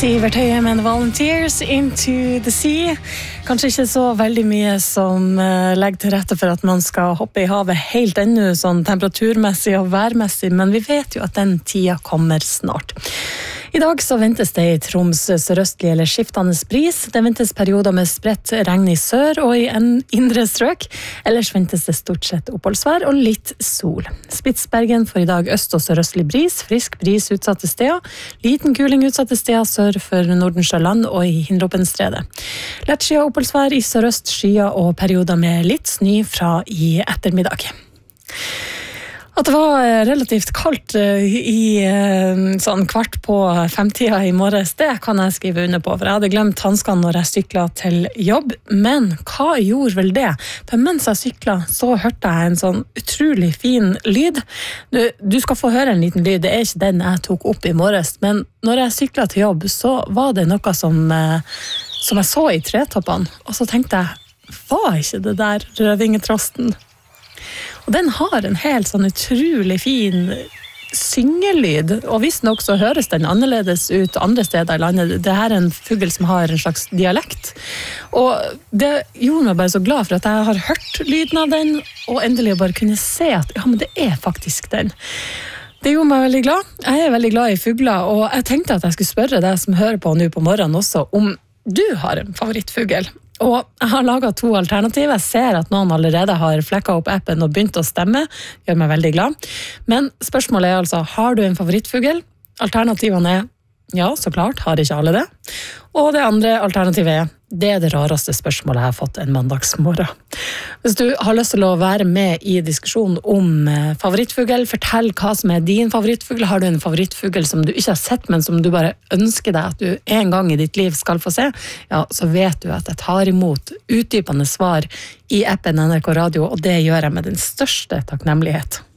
Sivert Høyem and the Volunteers, Into the Sea. Kanskje ikke så veldig mye som legger til rette for at man skal hoppe i havet helt ennå, sånn temperaturmessig og værmessig, men vi vet jo at den tida kommer snart. I dag så ventes det i Troms sørøstlig eller skiftende bris. Det ventes perioder med spredt regn i sør og i en indre strøk. Ellers ventes det stort sett oppholdsvær og litt sol. Spitsbergen får i dag øst- og sørøstlig bris, frisk bris utsatte steder. Liten kuling utsatte steder sør for Nordensjøland og i Hinlopenstredet. Lett skyet oppholdsvær i sørøst, skyer og perioder med litt snø fra i ettermiddag. At det var relativt kaldt i sånn 4:45 i morges, det kan jeg skrive under på, for jeg hadde glemt hanskene når jeg syklet til jobb. Men hva gjorde vel det? For mens jeg syklet, så hørte jeg en sånn utrolig fin lyd. Du skal få høre en liten lyd, det er ikke den jeg tok opp i morges, men når jeg syklet til jobb, så var det noe som jeg så i tretoppene, og så tenkte jeg, var ikke det der rødvingetrosten? Og den har en helt sånn utrolig fin syngelyd, og visst nok så høres den annerledes ut andre steder i landet. Det her er en fugl som har en slags dialekt, og det gjorde meg bare så glad for at jeg har hørt lyden av den, og endelig bare kunne se at ja, men det er faktisk den. Det gjorde meg veldig glad. Jeg er veldig glad i fugler, og jeg tenkte at jeg skulle spørre deg som hører på nå på morgenen også, om du har en favorittfugl. Og jeg har laget 2 alternativer. Jeg ser at noen allerede har flekket opp appen og begynt å stemme. Gjør meg veldig glad. Men spørsmålet er altså, har du en favorittfugl? Alternativene er, ja, så klart, har ikke alle det. Og det andre alternativet er, det er det rareste spørsmålet jeg har fått en mandagsmorgen. Hvis du har lyst til å være med i diskusjonen om favorittfugl, fortell hva som er din favorittfugl. Har du en favorittfugl som du ikke har sett, men som du bare ønsker deg at du en gang i ditt liv skal få se, ja, så vet du at jeg tar imot utdypende svar i appen NRK Radio, og det gjør jeg med den største takknemlighet.